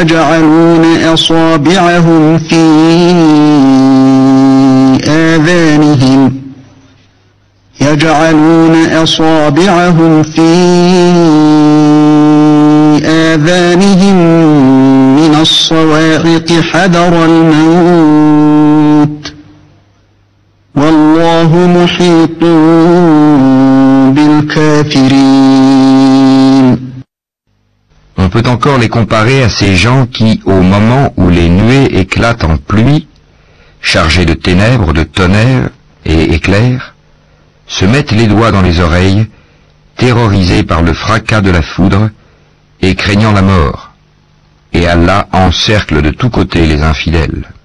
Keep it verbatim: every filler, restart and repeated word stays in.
يجعلون أصابعهم في آذانهم يجعلون أصابعهم في آذانهم من الصواعق حذر الموت والله محيط بالكافرين. On peut encore les comparer à ces gens qui, au moment où les nuées éclatent en pluie, chargées de ténèbres, de tonnerre et éclairs, se mettent les doigts dans les oreilles, terrorisés par le fracas de la foudre et craignant la mort, et Allah encercle de tous côtés les infidèles.